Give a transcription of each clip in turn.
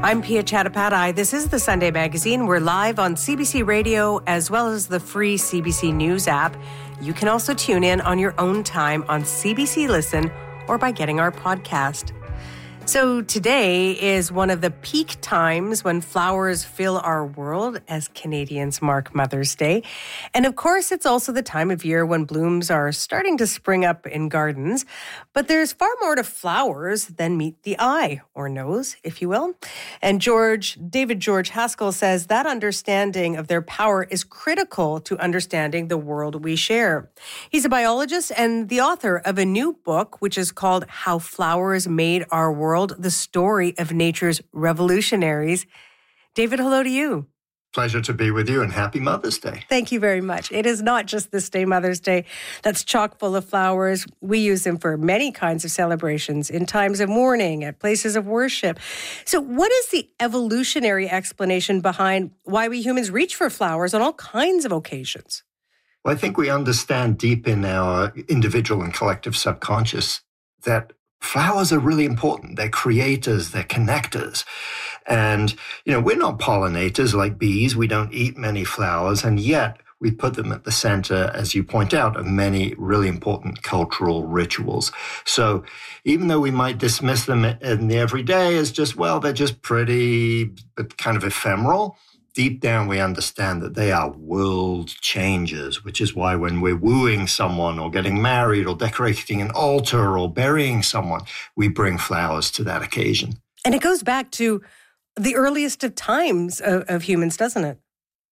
I'm Pia Chattopadhyay. This is the Sunday Magazine. We're live on CBC Radio as well as the free CBC News app. You can also tune in on your own time on CBC Listen or by getting our podcast. So today is one of the peak times when flowers fill our world as Canadians mark Mother's Day. And of course, it's also the time of year when blooms are starting to spring up in gardens. But there's far more to flowers than meet the eye, or nose, if you will. And David George Haskell says that understanding of their power is critical to understanding the world we share. He's a biologist and the author of a new book, which is called How Flowers Made Our World, the story of nature's revolutionaries. David, hello to you. Pleasure to be with you and happy Mother's Day. Thank you very much. It is not just this day, Mother's Day, that's chock full of flowers. We use them for many kinds of celebrations, in times of mourning, at places of worship. So what is the evolutionary explanation behind why we humans reach for flowers on all kinds of occasions? Well, I think we understand deep in our individual and collective subconscious that flowers are really important. They're creators, they're connectors. And, we're not pollinators like bees. We don't eat many flowers. And yet we put them at the center, as you point out, of many really important cultural rituals. So even though we might dismiss them in the everyday as just, they're just pretty, but kind of ephemeral, deep down, we understand that they are world changers, which is why when we're wooing someone or getting married or decorating an altar or burying someone, we bring flowers to that occasion. And it goes back to the earliest of times of humans, doesn't it?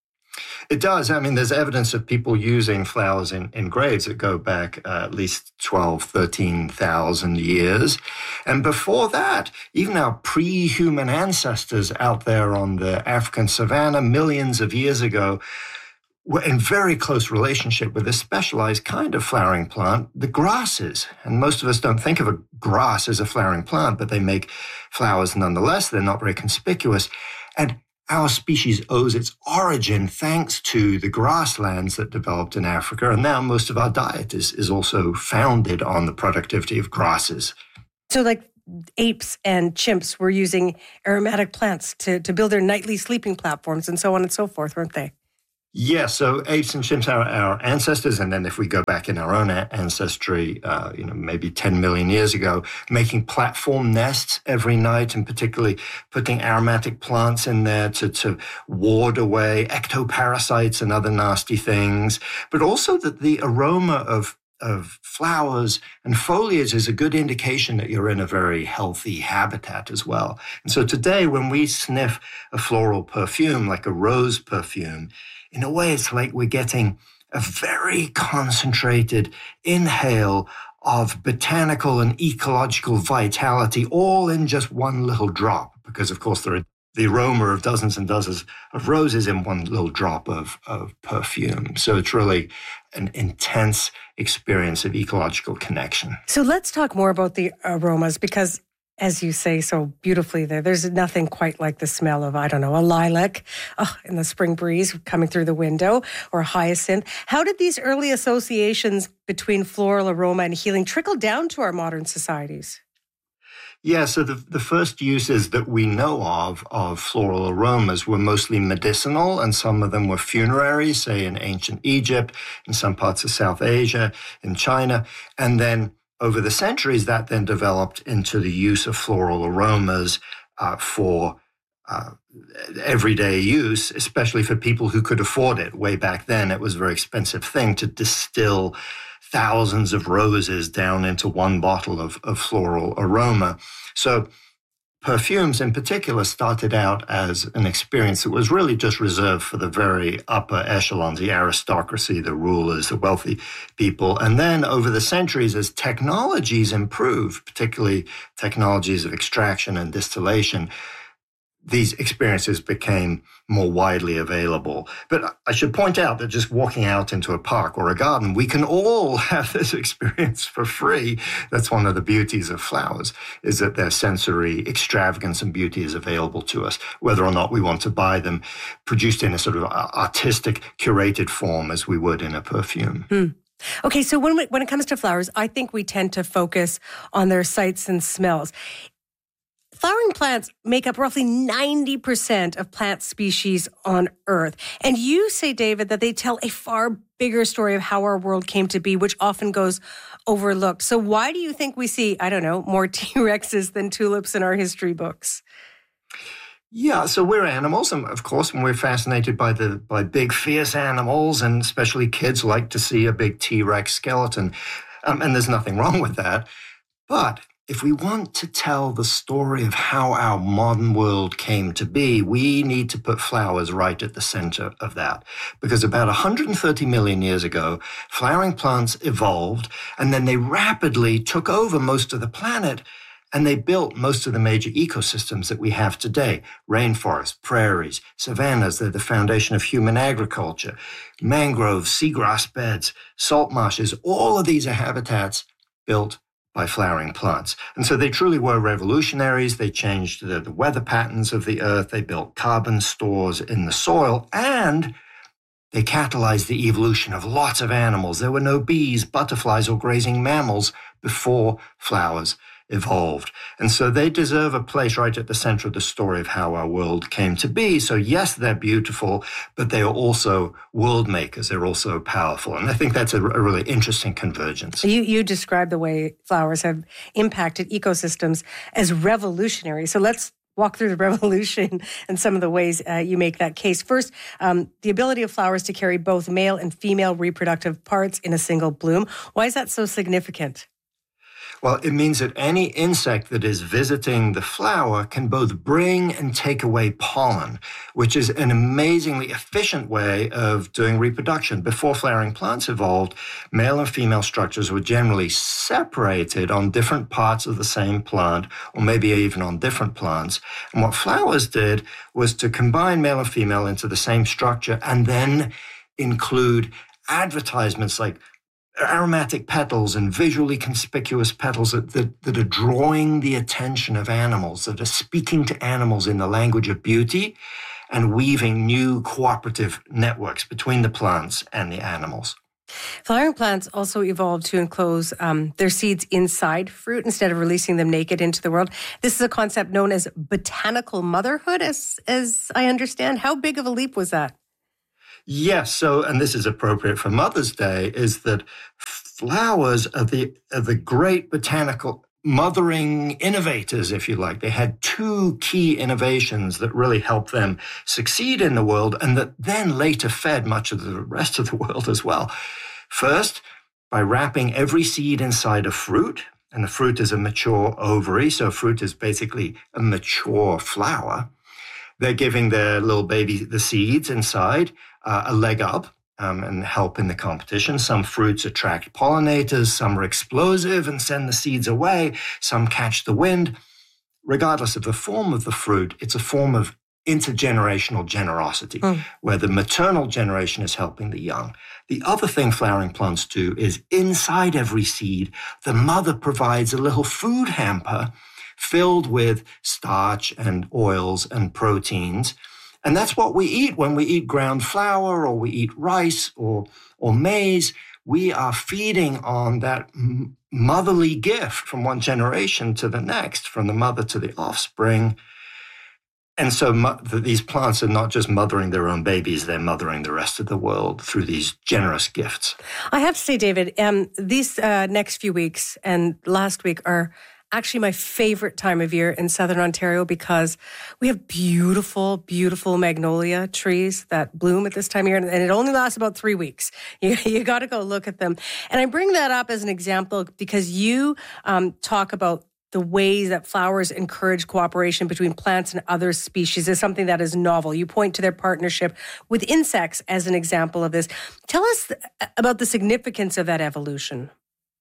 It does. I mean, there's evidence of people using flowers in graves that go back at least 12, 13,000 years. And before that, even our pre-human ancestors out there on the African savanna millions of years ago were in very close relationship with a specialized kind of flowering plant, the grasses. And most of us don't think of a grass as a flowering plant, but they make flowers nonetheless. They're not very conspicuous. And our species owes its origin thanks to the grasslands that developed in Africa. And now most of our diet is also founded on the productivity of grasses. So like apes and chimps were using aromatic plants to build their nightly sleeping platforms and so on and so forth, weren't they? Yeah, so apes and chimps are our ancestors, and then if we go back in our own ancestry, maybe 10 million years ago, making platform nests every night, and particularly putting aromatic plants in there to ward away ectoparasites and other nasty things, but also that the aroma of flowers and foliage is a good indication that you're in a very healthy habitat as well. And so today, when we sniff a floral perfume, like a rose perfume, in a way, it's like we're getting a very concentrated inhale of botanical and ecological vitality all in just one little drop, because, of course, there are the aroma of dozens and dozens of roses in one little drop of perfume. So it's really an intense experience of ecological connection. So let's talk more about the aromas, because as you say so beautifully there's nothing quite like the smell of, a lilac in the spring breeze coming through the window, or a hyacinth. How did these early associations between floral aroma and healing trickle down to our modern societies? Yeah, so the first uses that we know of floral aromas were mostly medicinal, and some of them were funerary, say in ancient Egypt, in some parts of South Asia, in China. And then over the centuries, that then developed into the use of floral aromas for everyday use, especially for people who could afford it. Way back then, it was a very expensive thing to distill thousands of roses down into one bottle of floral aroma. So perfumes in particular started out as an experience that was really just reserved for the very upper echelons, the aristocracy, the rulers, the wealthy people. And then over the centuries, as technologies improved, particularly technologies of extraction and distillation, these experiences became more widely available. But I should point out that just walking out into a park or a garden, we can all have this experience for free. That's one of the beauties of flowers, is that their sensory extravagance and beauty is available to us, whether or not we want to buy them produced in a sort of artistic, curated form as we would in a perfume. Okay, so when it comes to flowers, I think we tend to focus on their sights and smells. Flowering plants make up roughly 90% of plant species on Earth. And you say, David, that they tell a far bigger story of how our world came to be, which often goes overlooked. So why do you think we see, I don't know, more T-Rexes than tulips in our history books? Yeah, so we're animals, and of course, when we're fascinated by big, fierce animals, and especially kids like to see a big T-Rex skeleton, and there's nothing wrong with that. But if we want to tell the story of how our modern world came to be, we need to put flowers right at the center of that. Because about 130 million years ago, flowering plants evolved, and then they rapidly took over most of the planet. And they built most of the major ecosystems that we have today. Rainforests, prairies, savannas, they're the foundation of human agriculture. Mangroves, seagrass beds, salt marshes, all of these are habitats built by flowering plants. And so they truly were revolutionaries. They changed the weather patterns of the earth. They built carbon stores in the soil, and they catalyzed the evolution of lots of animals. There were no bees, butterflies, or grazing mammals before flowers evolved. And so they deserve a place right at the center of the story of how our world came to be. So yes, they're beautiful, but they are also world makers. They're also powerful. And I think that's a really interesting convergence. You described the way flowers have impacted ecosystems as revolutionary. So let's walk through the revolution and some of the ways you make that case. First, the ability of flowers to carry both male and female reproductive parts in a single bloom. Why is that so significant? Well, it means that any insect that is visiting the flower can both bring and take away pollen, which is an amazingly efficient way of doing reproduction. Before flowering plants evolved, male and female structures were generally separated on different parts of the same plant, or maybe even on different plants. And what flowers did was to combine male and female into the same structure and then include advertisements like aromatic petals and visually conspicuous petals that are drawing the attention of animals, that are speaking to animals in the language of beauty and weaving new cooperative networks between the plants and the animals. Flowering plants also evolved to enclose their seeds inside fruit instead of releasing them naked into the world. This is a concept known as botanical motherhood, as I understand. How big of a leap was that? Yes, so, and this is appropriate for Mother's Day, is that flowers are the great botanical mothering innovators, if you like. They had two key innovations that really helped them succeed in the world and that then later fed much of the rest of the world as well. First, by wrapping every seed inside a fruit, and the fruit is a mature ovary, so fruit is basically a mature flower. They're giving their little baby the seeds inside a leg up and help in the competition. Some fruits attract pollinators, some are explosive and send the seeds away, some catch the wind. Regardless of the form of the fruit, it's a form of intergenerational generosity, where the maternal generation is helping the young. The other thing flowering plants do is inside every seed, the mother provides a little food hamper filled with starch and oils and proteins. And that's what we eat when we eat ground flour or we eat rice or maize. We are feeding on that motherly gift from one generation to the next, from the mother to the offspring. And so these plants are not just mothering their own babies, they're mothering the rest of the world through these generous gifts. I have to say, David, these next few weeks and last week are actually my favorite time of year in Southern Ontario because we have beautiful, beautiful magnolia trees that bloom at this time of year, and it only lasts about 3 weeks. You got to go look at them. And I bring that up as an example because you talk about the ways that flowers encourage cooperation between plants and other species is something that is novel. You point to their partnership with insects as an example of this. Tell us about the significance of that evolution.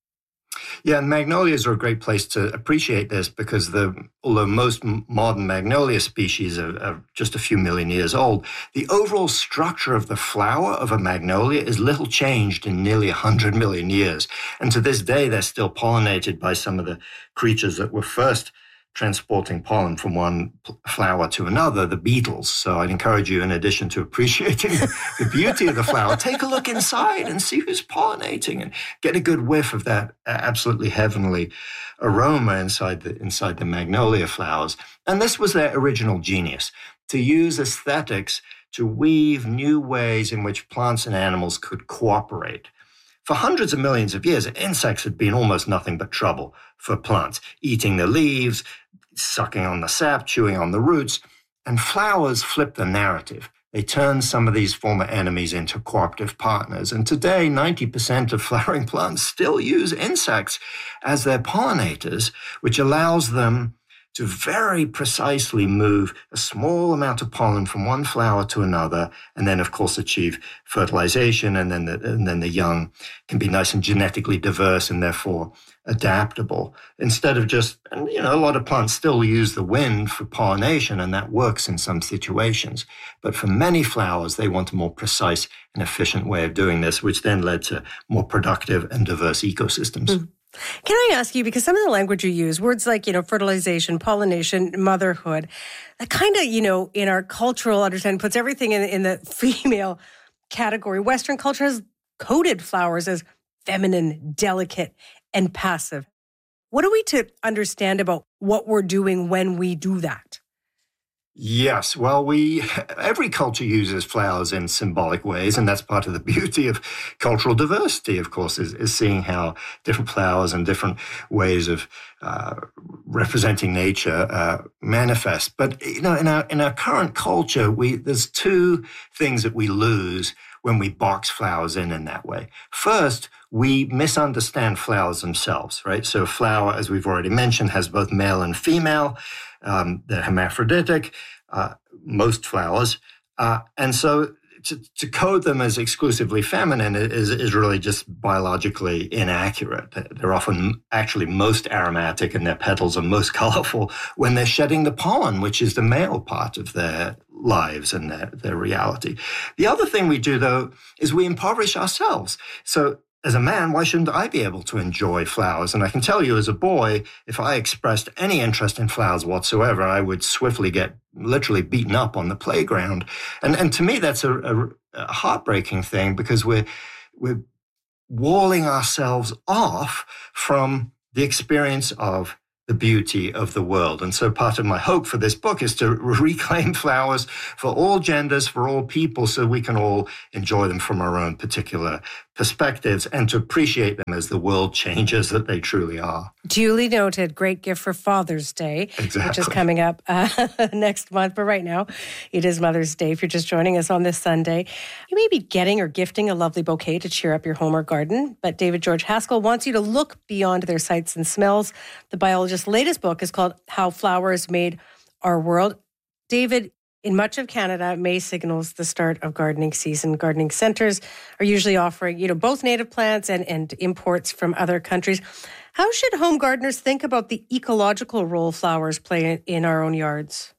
Yeah, and magnolias are a great place to appreciate this because although most modern magnolia species are just a few million years old, the overall structure of the flower of a magnolia is little changed in nearly 100 million years. And to this day, they're still pollinated by some of the creatures that were first transporting pollen from one flower to another, the beetles. So I'd encourage you, in addition to appreciating the beauty of the flower, take a look inside and see who's pollinating and get a good whiff of that absolutely heavenly aroma inside the magnolia flowers. And this was their original genius, to use aesthetics to weave new ways in which plants and animals could cooperate. For hundreds of millions of years, insects had been almost nothing but trouble for plants, eating the leaves, sucking on the sap, chewing on the roots. And flowers flipped the narrative. They turned some of these former enemies into cooperative partners. And today, 90% of flowering plants still use insects as their pollinators, which allows them to very precisely move a small amount of pollen from one flower to another, and then, of course, achieve fertilization, and then the young can be nice and genetically diverse and therefore adaptable. Instead of just, a lot of plants still use the wind for pollination, and that works in some situations. But for many flowers, they want a more precise and efficient way of doing this, which then led to more productive and diverse ecosystems. Mm. Can I ask you, because some of the language you use, words like, fertilization, pollination, motherhood, that kind of, in our cultural understanding puts everything in the female category. Western culture has coded flowers as feminine, delicate, and passive. What are we to understand about what we're doing when we do that? Yes, well, every culture uses flowers in symbolic ways, and that's part of the beauty of cultural diversity, of course, is seeing how different flowers and different ways of representing nature manifest. But in our current culture, there's two things that we lose when we box flowers in that way. First, we misunderstand flowers themselves, right? So a flower, as we've already mentioned, has both male and female. They're hermaphroditic, most flowers. And so to code them as exclusively feminine is really just biologically inaccurate. They're often actually most aromatic and their petals are most colorful when they're shedding the pollen, which is the male part of their lives and their reality. The other thing we do, though, is we impoverish ourselves. So as a man, why shouldn't I be able to enjoy flowers? And I can tell you, as a boy, if I expressed any interest in flowers whatsoever, I would swiftly get literally beaten up on the playground. And to me, that's a heartbreaking thing, because we're walling ourselves off from the experience of the beauty of the world. And so part of my hope for this book is to reclaim flowers for all genders, for all people, so we can all enjoy them from our own particular perspectives and to appreciate them as the world changes that they truly are. Duly noted. Great gift for Father's Day, exactly, which is coming up next month. But right now, it is Mother's Day. If you're just joining us on this Sunday, you may be getting or gifting a lovely bouquet to cheer up your home or garden. But David George Haskell wants you to look beyond their sights and smells. The biologist's latest book is called How Flowers Made Our World. David, in much of Canada, May signals the start of gardening season. Gardening centres are usually offering, both native plants and imports from other countries. How should home gardeners think about the ecological role flowers play in our own yards?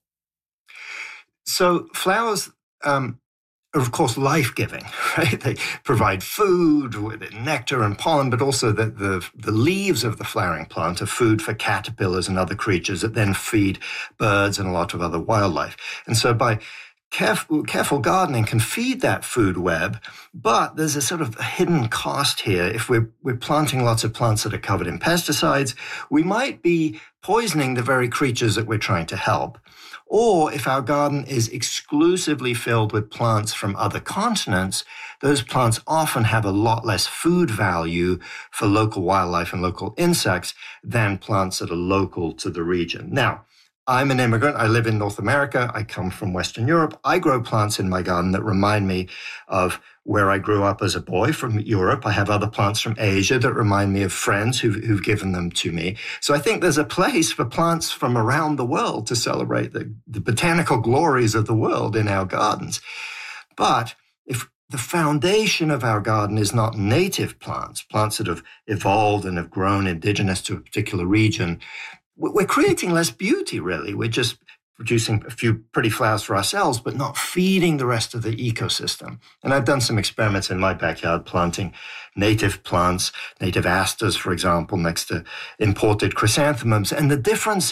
So flowers are, of course, life-giving, right? They provide food with nectar and pollen, but also the leaves of the flowering plant are food for caterpillars and other creatures that then feed birds and a lot of other wildlife. And so by careful gardening can feed that food web, but there's a sort of hidden cost here. If we're planting lots of plants that are covered in pesticides, we might be poisoning the very creatures that we're trying to help. Or if our garden is exclusively filled with plants from other continents, those plants often have a lot less food value for local wildlife and local insects than plants that are local to the region. Now, I'm an immigrant. I live in North America. I come from Western Europe. I grow plants in my garden that remind me of where I grew up as a boy from Europe. I have other plants from Asia that remind me of friends who've given them to me. So I think there's a place for plants from around the world to celebrate the botanical glories of the world in our gardens. But if the foundation of our garden is not native plants that have evolved and have grown indigenous to a particular region, we're creating less beauty, really. We're just producing a few pretty flowers for ourselves, but not feeding the rest of the ecosystem. And I've done some experiments in my backyard planting native plants, native asters, for example, next to imported chrysanthemums. And the difference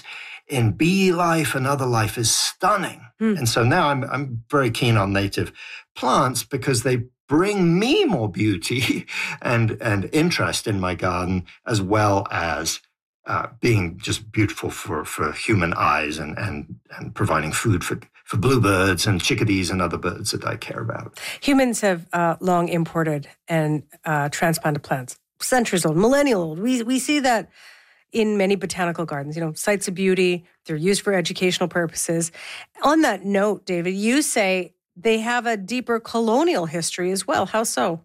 in bee life and other life is stunning. And so now I'm very keen on native plants because they bring me more beauty and interest in my garden, as well as being just beautiful for human eyes and providing food for bluebirds and chickadees and other birds that I care about. Humans have long imported and transplanted plants, centuries old, millennial old. We see that in many botanical gardens, sites of beauty. They're used for educational purposes. On that note, David, you say they have a deeper colonial history as well. How so?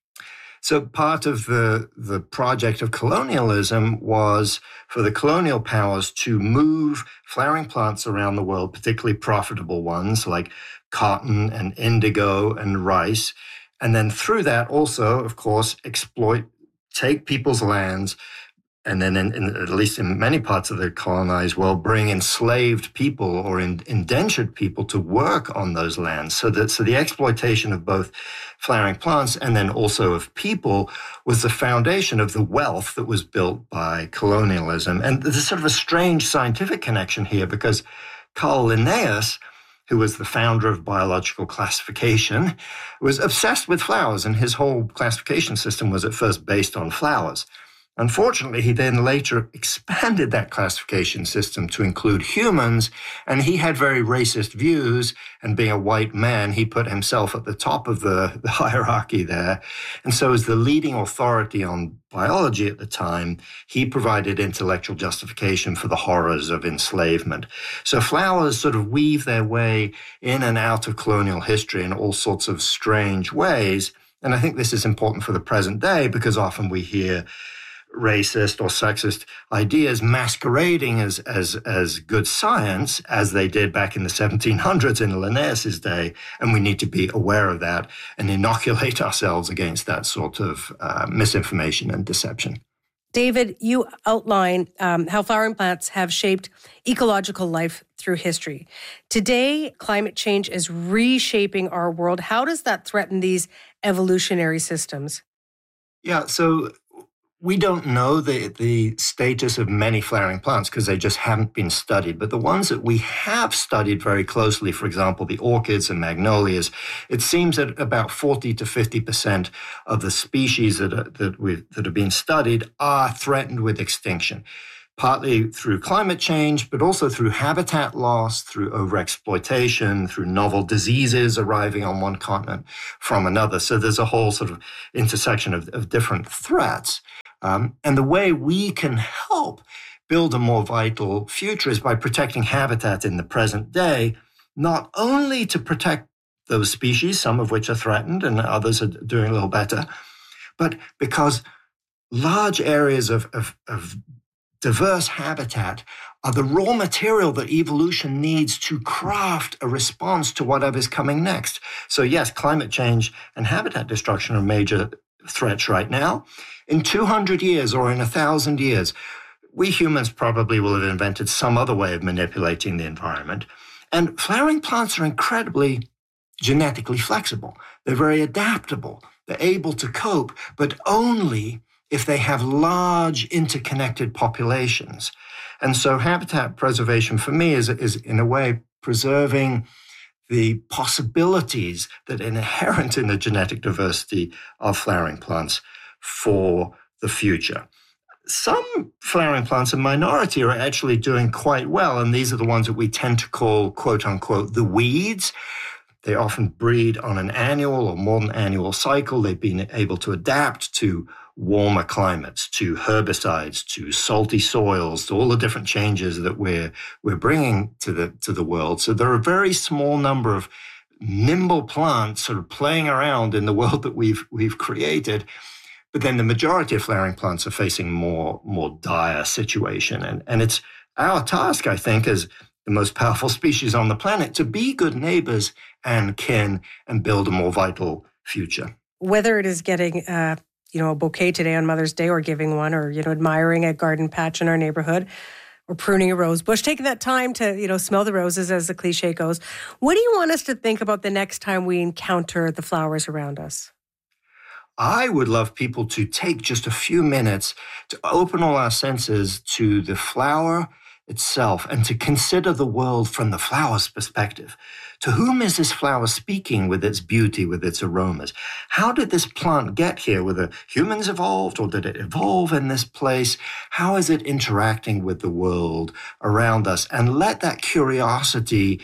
So part of the project of colonialism was for the colonial powers to move flowering plants around the world, particularly profitable ones like cotton and indigo and rice. And then through that also, of course, take people's lands, and then at least in many parts of the colonized world, bring enslaved people or indentured people to work on those lands. So the exploitation of both flowering plants and then also of people was the foundation of the wealth that was built by colonialism. And there's sort of a strange scientific connection here because Carl Linnaeus, who was the founder of biological classification, was obsessed with flowers, and his whole classification system was at first based on flowers. Unfortunately, he then later expanded that classification system to include humans, and he had very racist views, and being a white man, he put himself at the top of the hierarchy there. And so as the leading authority on biology at the time, he provided intellectual justification for the horrors of enslavement. So flowers sort of weave their way in and out of colonial history in all sorts of strange ways. And I think this is important for the present day because often we hear racist or sexist ideas masquerading as good science, as they did back in the 1700s in Linnaeus's day, and we need to be aware of that and inoculate ourselves against that sort of misinformation and deception. David, you outline how flowering plants have shaped ecological life through history. Today, climate change is reshaping our world. How does that threaten these evolutionary systems? Yeah, so we don't know the status of many flowering plants because they just haven't been studied. But the ones that we have studied very closely, for example, the orchids and magnolias, it seems that about 40 to 50% of the species that have been studied are threatened with extinction, partly through climate change, but also through habitat loss, through overexploitation, through novel diseases arriving on one continent from another. So there's a whole sort of intersection of different threats. And the way we can help build a more vital future is by protecting habitat in the present day, not only to protect those species, some of which are threatened and others are doing a little better, but because large areas of diverse habitat are the raw material that evolution needs to craft a response to whatever's coming next. So yes, climate change and habitat destruction are major threats right now. In 200 years or in 1,000 years, we humans probably will have invented some other way of manipulating the environment. And flowering plants are incredibly genetically flexible. They're very adaptable. They're able to cope, but only if they have large interconnected populations. And so habitat preservation for me is in a way preserving the possibilities that are inherent in the genetic diversity of flowering plants for the future. Some flowering plants, a minority, are actually doing quite well, and these are the ones that we tend to call, quote unquote, the weeds. They often breed on an annual or more than annual cycle. They've been able to adapt to warmer climates, to herbicides, to salty soils, to all the different changes that we're bringing to the world. So there are a very small number of nimble plants sort of playing around in the world that we've created. But then the majority of flowering plants are facing more dire situation. And it's our task, I think, as the most powerful species on the planet, to be good neighbors and kin and build a more vital future. Whether it is getting a bouquet today on Mother's Day or giving one, or, admiring a garden patch in our neighborhood, or pruning a rose bush, taking that time to, smell the roses, as the cliche goes. What do you want us to think about the next time we encounter the flowers around us? I would love people to take just a few minutes to open all our senses to the flower itself and to consider the world from the flower's perspective. To whom is this flower speaking with its beauty, with its aromas? How did this plant get here? Whether humans evolved or did it evolve in this place? How is it interacting with the world around us? And let that curiosity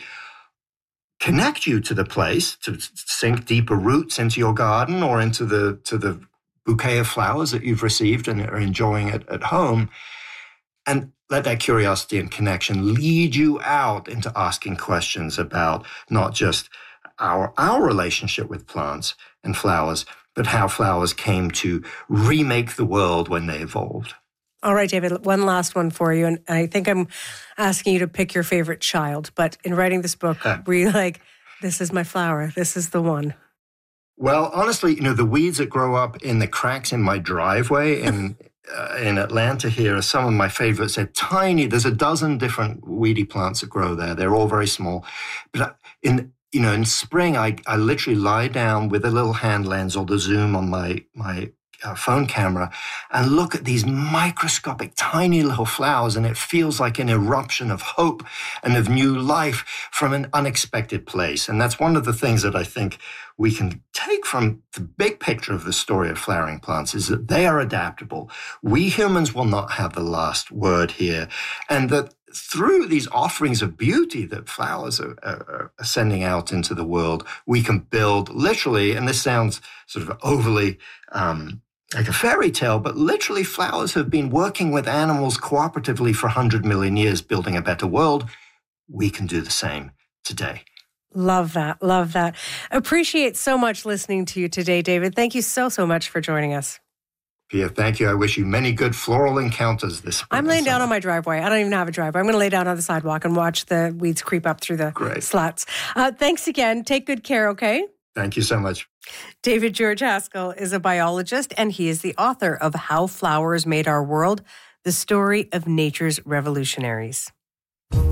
connect you to the place, to sink deeper roots into your garden or into the bouquet of flowers that you've received and are enjoying at home. And let that curiosity and connection lead you out into asking questions about not just our relationship with plants and flowers, but how flowers came to remake the world when they evolved. All right, David, one last one for you. And I think I'm asking you to pick your favorite child. But in writing this book, were you like, this is my flower, this is the one? Well, honestly, the weeds that grow up in the cracks in my driveway in Atlanta here are some of my favorites. They're tiny. There's a dozen different weedy plants that grow there. They're all very small. But in spring, I literally lie down with a little hand lens or the zoom on my phone camera and look at these microscopic tiny little flowers, and it feels like an eruption of hope and of new life from an unexpected place. And that's one of the things that I think we can take from the big picture of the story of flowering plants, is that they are adaptable. We humans will not have the last word here, and that through these offerings of beauty that flowers are sending out into the world, we can build literally, and this sounds sort of overly like a fairy tale, but literally flowers have been working with animals cooperatively for 100 million years, building a better world. We can do the same today. Love that. Love that. Appreciate so much listening to you today, David. Thank you so much for joining us. Pia, thank you. I wish you many good floral encounters this spring. I'm laying down on my driveway. I don't even have a driveway. I'm going to lay down on the sidewalk and watch the weeds creep up through the slats. Thanks again. Take good care, okay? Thank you so much. David George Haskell is a biologist, and he is the author of How Flowers Made Our World, the Story of Nature's Revolutionaries.